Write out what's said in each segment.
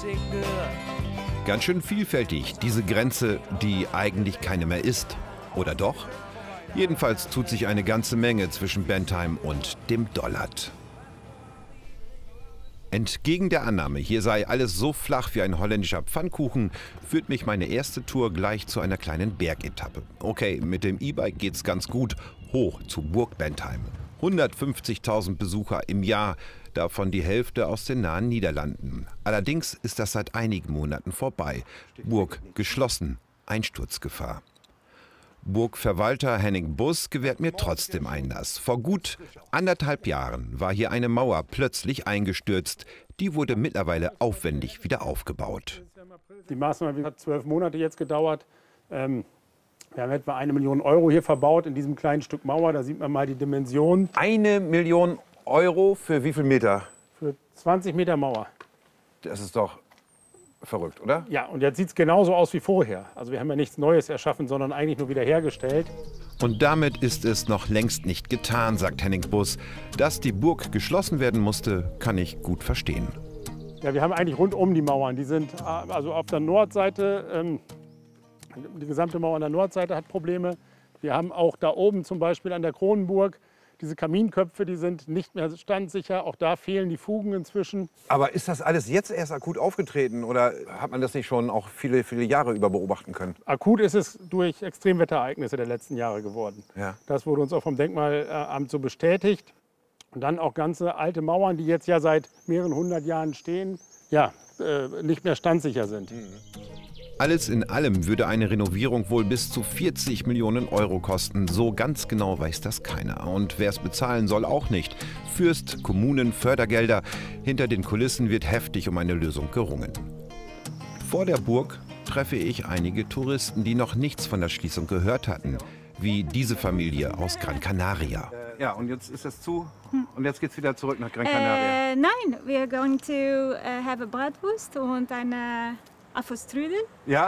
Ganz schön vielfältig, diese Grenze, die eigentlich keine mehr ist. Oder doch? Jedenfalls tut sich eine ganze Menge zwischen Bentheim und dem Dollard. Entgegen der Annahme, hier sei alles so flach wie ein holländischer Pfannkuchen, führt mich meine erste Tour gleich zu einer kleinen Bergetappe. Okay, mit dem E-Bike geht's ganz gut, hoch zu Burg Bentheim. 150.000 Besucher im Jahr, davon die Hälfte aus den nahen Niederlanden. Allerdings ist das seit einigen Monaten vorbei. Burg geschlossen, Einsturzgefahr. Burgverwalter Henning Bus gewährt mir trotzdem Einlass. Vor gut 1,5 Jahren war hier eine Mauer plötzlich eingestürzt. Die wurde mittlerweile aufwendig wieder aufgebaut. Die Maßnahme hat 12 Monate jetzt gedauert. Wir haben etwa 1 Million Euro hier verbaut in diesem kleinen Stück Mauer. Da sieht man mal die Dimension. 1 Million Euro für wie viel Meter? Für 20 Meter Mauer. Das ist doch verrückt, oder? Ja, und jetzt sieht es genauso aus wie vorher. Also wir haben ja nichts Neues erschaffen, sondern eigentlich nur wiederhergestellt. Und damit ist es noch längst nicht getan, sagt Henning Bus. Dass die Burg geschlossen werden musste, kann ich gut verstehen. Ja, wir haben eigentlich rundum die Mauern. Die sind also auf der Nordseite, die gesamte Mauer an der Nordseite hat Probleme. Wir haben auch da oben zum Beispiel an der Kronenburg diese Kaminköpfe, die sind nicht mehr standsicher. Auch da fehlen die Fugen inzwischen. Aber ist das alles jetzt erst akut aufgetreten oder hat man das nicht schon auch viele, viele Jahre über beobachten können? Akut ist es durch Extremwetterereignisse der letzten Jahre geworden. Ja. Das wurde uns auch vom Denkmalamt so bestätigt. Und dann auch ganze alte Mauern, die jetzt ja seit mehreren 100 Jahren stehen, ja, nicht mehr standsicher sind. Alles in allem würde eine Renovierung wohl bis zu 40 Millionen Euro kosten. So ganz genau weiß das keiner. Und wer es bezahlen soll, auch nicht. Fürst, Kommunen, Fördergelder. Hinter den Kulissen wird heftig um eine Lösung gerungen. Vor der Burg treffe ich einige Touristen, die noch nichts von der Schließung gehört hatten. Wie diese Familie aus Gran Canaria. Ja, und jetzt ist das zu und jetzt geht's wieder zurück nach Gran Canaria. Nein, we are going to have a Bratwurst und eine Apfelstrudel. Ja?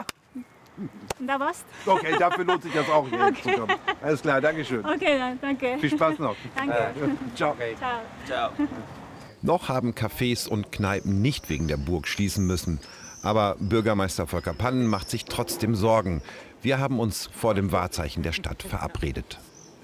Und da war's. Okay, dafür lohnt sich das auch hier Okay. zu kommen. Alles klar, danke schön. Okay, dann, danke. Viel Spaß noch. Danke. Ciao. Ciao. Noch haben Cafés und Kneipen nicht wegen der Burg schließen müssen. Aber Bürgermeister Volker Pannen macht sich trotzdem Sorgen. Wir haben uns vor dem Wahrzeichen der Stadt verabredet.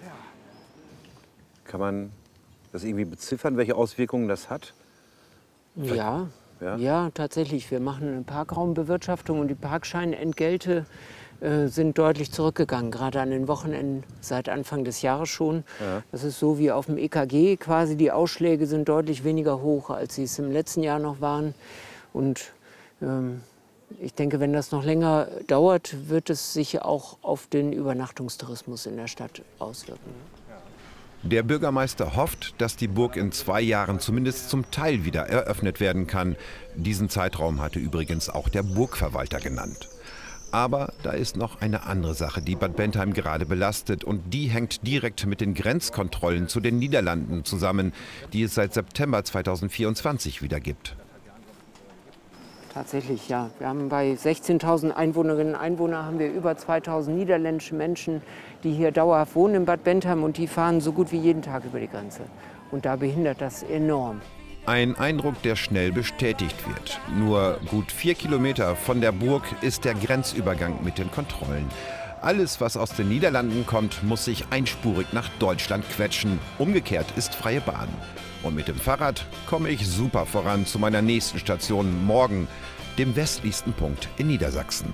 Kann man das irgendwie beziffern, welche Auswirkungen das hat? Ja. Ja, tatsächlich. Wir machen eine Parkraumbewirtschaftung und die Parkscheinentgelte sind deutlich zurückgegangen, gerade an den Wochenenden seit Anfang des Jahres schon. Ja. Das ist so wie auf dem EKG quasi. Die Ausschläge sind deutlich weniger hoch, als sie es im letzten Jahr noch waren. Und ich denke, wenn das noch länger dauert, wird es sich auch auf den Übernachtungstourismus in der Stadt auswirken. Der Bürgermeister hofft, dass die Burg in 2 Jahren zumindest zum Teil wieder eröffnet werden kann. Diesen Zeitraum hatte übrigens auch der Burgverwalter genannt. Aber da ist noch eine andere Sache, die Bad Bentheim gerade belastet. Und die hängt direkt mit den Grenzkontrollen zu den Niederlanden zusammen, die es seit September 2024 wieder gibt. Tatsächlich, ja. Wir haben bei 16.000 Einwohnerinnen und Einwohnern haben wir über 2.000 niederländische Menschen, die hier dauerhaft wohnen in Bad Bentheim und die fahren so gut wie jeden Tag über die Grenze. Und da behindert das enorm. Ein Eindruck, der schnell bestätigt wird. Nur gut 4 Kilometer von der Burg ist der Grenzübergang mit den Kontrollen. Alles, was aus den Niederlanden kommt, muss sich einspurig nach Deutschland quetschen. Umgekehrt ist freie Bahn. Und mit dem Fahrrad komme ich super voran zu meiner nächsten Station morgen, dem westlichsten Punkt in Niedersachsen.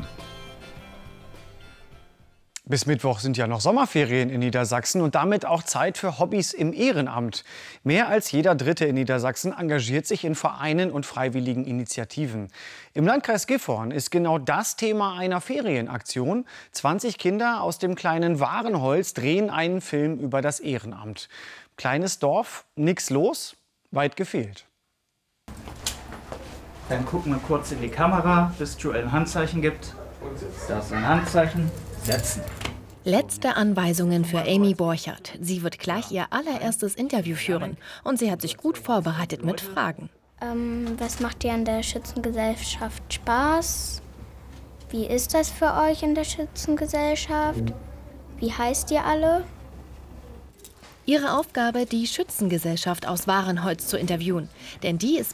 Bis Mittwoch sind ja noch Sommerferien in Niedersachsen und damit auch Zeit für Hobbys im Ehrenamt. Mehr als jeder Dritte in Niedersachsen engagiert sich in Vereinen und freiwilligen Initiativen. Im Landkreis Gifhorn ist genau das Thema einer Ferienaktion. 20 Kinder aus dem kleinen Warenholz drehen einen Film über das Ehrenamt. Kleines Dorf, nix los, weit gefehlt. Dann gucken wir kurz in die Kamera, bis Joel ein Handzeichen gibt. Da ist ein Handzeichen. Setzen. Letzte Anweisungen für Amy Borchert. Sie wird gleich ihr allererstes Interview führen. Und sie hat sich gut vorbereitet mit Fragen. Was macht dir an der Schützengesellschaft Spaß? Wie ist das für euch in der Schützengesellschaft? Wie heißt ihr alle? Ihre Aufgabe, die Schützengesellschaft aus Warenholz zu interviewen. Denn die ist